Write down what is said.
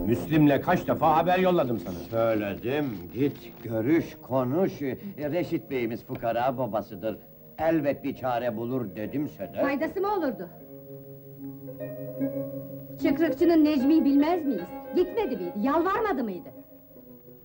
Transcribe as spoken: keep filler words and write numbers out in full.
Müslim'le kaç defa haber yolladım sana. Söyledim, git, görüş, konuş. E, Reşit Bey'imiz fukara babasıdır. Elbet bir çare bulur dedimse de... Faydası mı olurdu? Çıkrıkçının Necmi'yi bilmez miyiz? Gitmedi miydi, yalvarmadı mıydı?